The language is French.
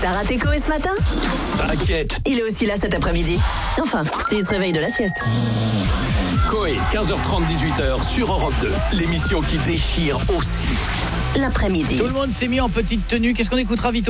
T'as raté Coé ce matin? T'inquiète. Il est aussi là cet après-midi. Enfin, s'il se réveille de la sieste. Coé, 15h30, 18h sur Europe 2. L'émission qui déchire aussi. L'après-midi. Tout le monde s'est mis en petite tenue. Qu'est-ce qu'on écoutera vite?